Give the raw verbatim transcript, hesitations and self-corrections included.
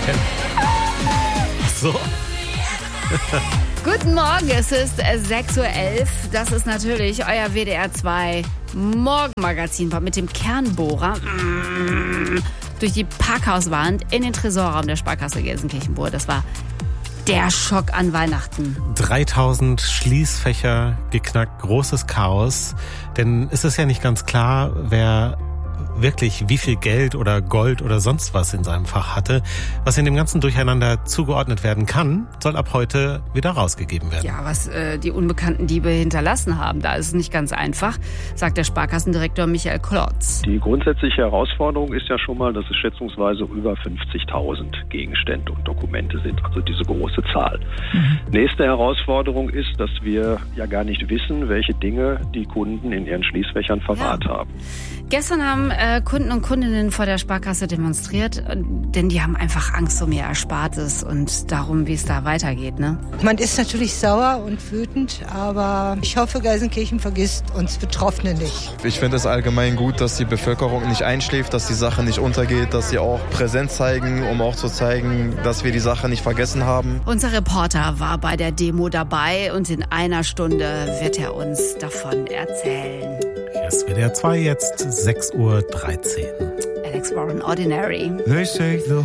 denn? Ach so. Guten Morgen, es ist sechs Uhr elf. Das ist natürlich euer W D R zwei Morgenmagazin mit dem Kernbohrer durch die Parkhauswand in den Tresorraum der Sparkasse Gelsenkirchen-Burg. Das war der Schock an Weihnachten. dreitausend Schließfächer geknackt, großes Chaos. Denn es ist ja nicht ganz klar, wer wirklich wie viel Geld oder Gold oder sonst was in seinem Fach hatte. Was in dem ganzen Durcheinander zugeordnet werden kann, soll ab heute wieder rausgegeben werden. Ja, was äh, die unbekannten Diebe hinterlassen haben, da ist es nicht ganz einfach, sagt der Sparkassendirektor Michael Klotz. Die grundsätzliche Herausforderung ist ja schon mal, dass es schätzungsweise über fünfzigtausend Gegenstände und Dokumente sind, also diese große Zahl. Mhm. Nächste Herausforderung ist, dass wir ja gar nicht wissen, welche Dinge die Kunden in ihren Schließfächern verwahrt ja. haben. Gestern haben äh, Kunden und Kundinnen vor der Sparkasse demonstriert, denn die haben einfach Angst um ihr Erspartes und darum, wie es da weitergeht. Ne? Man ist natürlich sauer und wütend, aber ich hoffe, Gelsenkirchen vergisst uns Betroffene nicht. Ich finde es allgemein gut, dass die Bevölkerung nicht einschläft, dass die Sache nicht untergeht, dass sie auch Präsenz zeigen, um auch zu zeigen, dass wir die Sache nicht vergessen haben. Unser Reporter war bei der Demo dabei und in einer Stunde wird er uns davon erzählen. Hier ist W D R zwei, jetzt sechs Uhr dreizehn. Alex Warren, Ordinary. They say the